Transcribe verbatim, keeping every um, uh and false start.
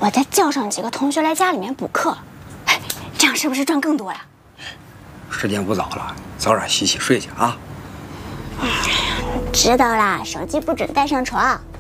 我再叫上几个同学来家里面补课，哎，这样是不是赚更多呀？ 时间不早了，早点洗洗睡去啊。 知道啦，手机不准带上床。